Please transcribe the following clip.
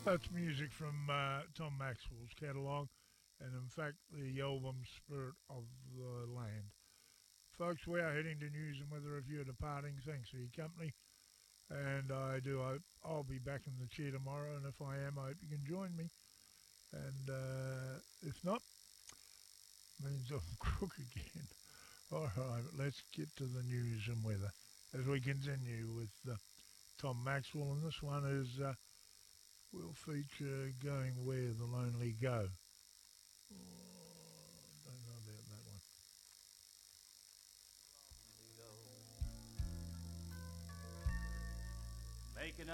That's music from Tom Maxwell's catalogue, and in fact, the album Spirit of the Land. Folks, we are heading to news and weather. If you're departing, thanks for your company. And I do hope I'll be back in the chair tomorrow, and if I am, I hope you can join me. And if not, means I'm crook again. All right, let's get to the news and weather as we continue with Tom Maxwell, and this one is will feature Going Where the Lonely Go. Oh, don't know about that one. Making